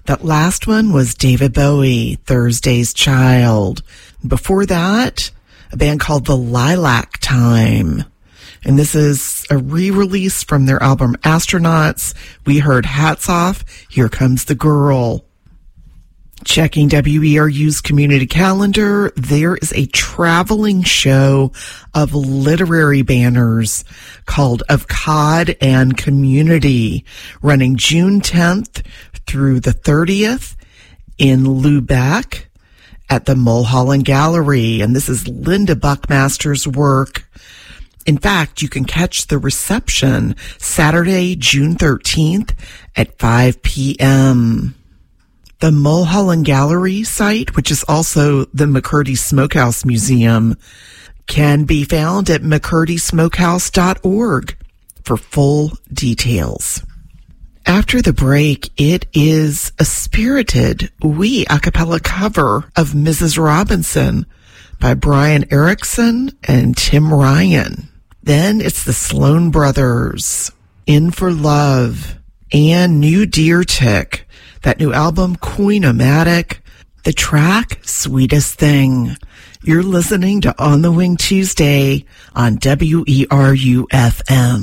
That last one was David Bowie, Thursday's Child. Before that, a band called The Lilac Time. And this is a re-release from their album Astronauts. We heard Hats Off, Here Comes the Girl. Checking WERU's community calendar, there is a traveling show of literary banners called Of Cod and Community, running June 10th through the 30th in Lubeck at the Mulholland Gallery. And this is Linda Buckmaster's work. In fact, you can catch the reception Saturday, June 13th at 5 p.m. The Mulholland Gallery site, which is also the McCurdy Smokehouse Museum, can be found at mccurdysmokehouse.org for full details. After the break, it is a spirited wee a cappella cover of Mrs. Robinson by Brian Erickson and Tim Ryan. Then it's the Sloan Brothers, In for Love, and New Deer Tick, that new album, Queen-O-Matic, the track, Sweetest Thing. You're listening to On the Wing Tuesday on WERU-FM.